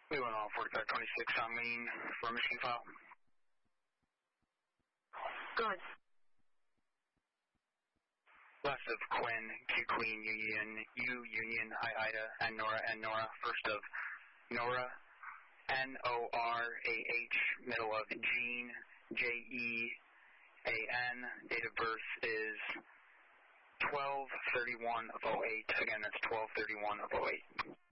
We went on 4526 on lean for Michigan file. Good. Last of Quinn, Q Queen, Union, U Union, I Ida, and Nora. First of Nora, Norah, middle of Jean, Jean. Date of birth is 12/31/08. Again, that's 12/31/08.